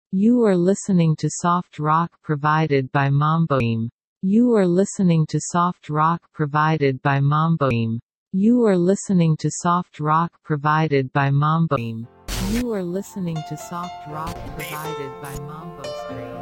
You are listening to soft rock provided by Mamboim. You are listening to soft rock provided by Mamboim. You are listening to soft rock provided by Mamboim. You are listening to soft rock provided by Mambo Stream.